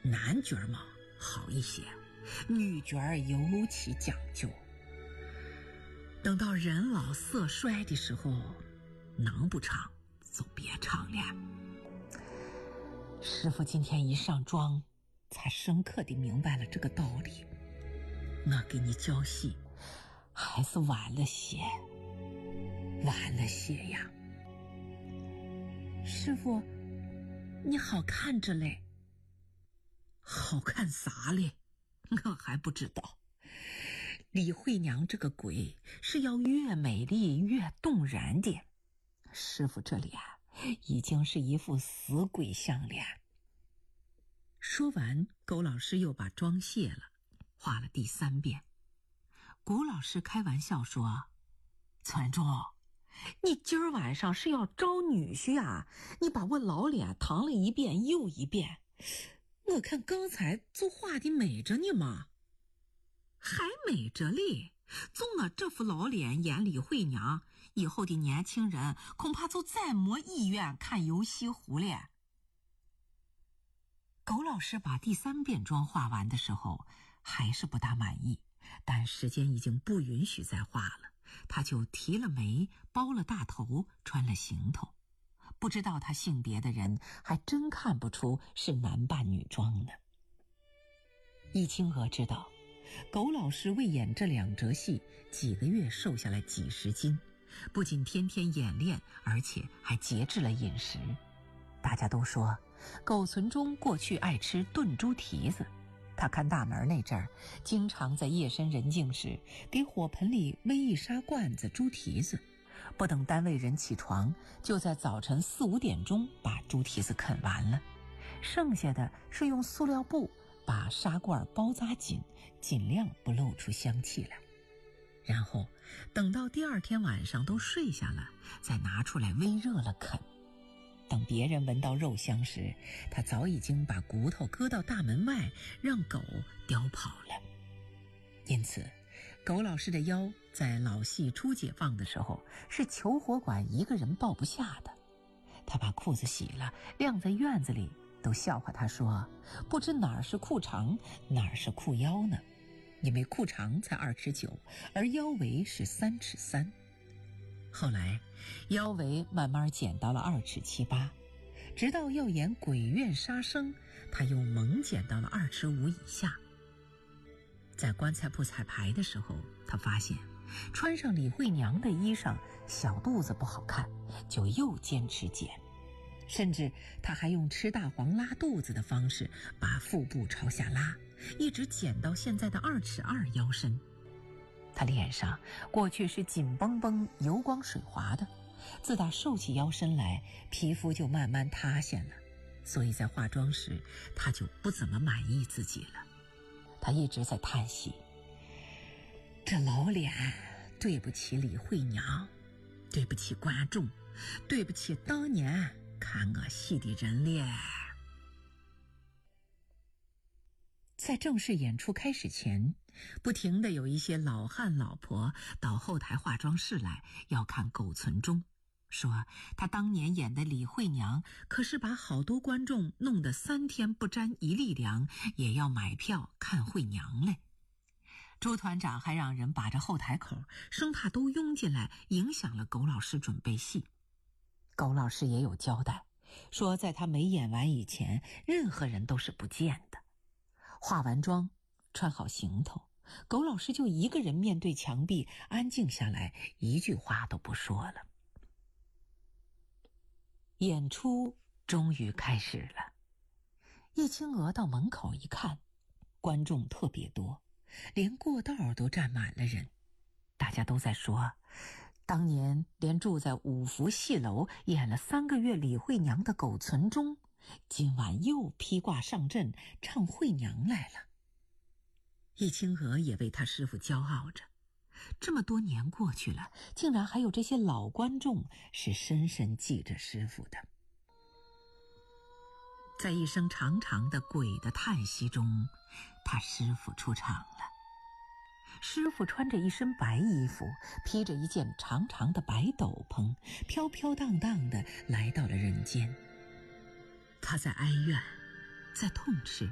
男角嘛好一些，女角尤其讲究。等到人老色衰的时候，能不唱就别唱了。师傅今天一上妆，才深刻地明白了这个道理。我给你教戏，还是晚了些，晚了些呀。师傅，你好看着嘞。好看啥嘞？我还不知道。李慧娘这个鬼是要越美丽越动人的，师傅这里啊，已经是一副死鬼相了。说完，苟老师又把妆卸了，画了第3遍。谷老师开玩笑说：“村中，你今儿晚上是要招女婿啊？你把我老脸搪了一遍又一遍，我看刚才就画的美着呢嘛。”还美着嘞，就我这副老脸演李慧娘，以后的年轻人恐怕就再没意愿看游西湖了。苟老师把第3遍妆画完的时候还是不大满意，但时间已经不允许再画了，他就提了眉，包了大头，穿了行头。不知道他性别的人还真看不出是男扮女装呢。易清娥知道苟老师为演这2折戏，几个月瘦下来几10斤，不仅天天演练，而且还节制了饮食。大家都说苟存中过去爱吃炖猪蹄子，他看大门那阵儿，经常在夜深人静时给火盆里煨一砂罐子猪蹄子，不等单位人起床，就在早晨4、5点钟把猪蹄子啃完了，剩下的是用塑料布把砂罐包扎紧，尽量不露出香气来。然后等到第2天晚上都睡下了，再拿出来煨热了啃。等别人闻到肉香时，他早已经把骨头搁到大门外，让狗叼跑了。因此苟老师的腰在老戏初解放的时候是求活馆一个人抱不下的。他把裤子洗了，晾在院子里，都笑话他说不知哪儿是裤长，哪儿是裤腰呢，因为裤长才2尺9，而腰围是3尺3。后来腰围慢慢减到了2尺7、8，直到要演鬼院杀生，他又猛减到了2尺5以下。在棺材铺彩排的时候，他发现穿上李慧娘的衣裳小肚子不好看，就又坚持减，甚至他还用吃大黄拉肚子的方式把腹部朝下拉，一直减到现在的2尺2腰身。他脸上过去是紧绷绷油光水滑的，自打瘦起腰身来，皮肤就慢慢塌陷了，所以在化妆时他就不怎么满意自己了。他一直在叹息，这老脸对不起李慧娘，对不起观众，对不起当年看我戏的人咧。在正式演出开始前，不停地有一些老汉老婆到后台化妆室来要看苟存中，说他当年演的李慧娘可是把好多观众弄得3天不沾一粒粮，也要买票看慧娘嘞。朱团长还让人把着后台口，生怕都拥进来影响了苟老师准备戏。苟老师也有交代，说在他没演完以前，任何人都是不见的。化完妆，穿好行头，苟老师就一个人面对墙壁，安静下来，一句话都不说了。演出终于开始了。叶青娥到门口一看，观众特别多，连过道都站满了人。大家都在说，当年连住在五福戏楼演了3个月李慧娘的苟存中，今晚又披挂上阵唱慧娘来了。叶青娥也为他师父骄傲着，这么多年过去了，竟然还有这些老观众是深深记着师父的。在一声长长的鬼的叹息中，他师父出场了。师父穿着一身白衣服，披着一件长长的白斗篷，飘飘荡荡地来到了人间。他在哀怨，在痛斥，